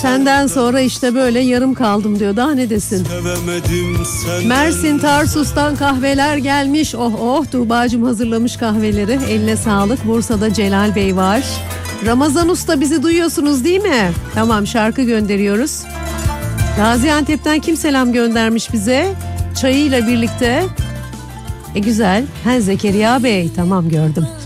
Senden sonra işte böyle yarım kaldım diyor. Daha ne desin? Mersin Tarsus'tan kahveler gelmiş. Oh oh, Tuğba'cığım hazırlamış kahveleri. Eline sağlık. Bursa'da Celal Bey var. Ramazan Usta, bizi duyuyorsunuz değil mi? Tamam, şarkı gönderiyoruz. Gaziantep'ten kim selam göndermiş bize? Çayıyla birlikte. Güzel. Zekeriya Bey, tamam, gördüm.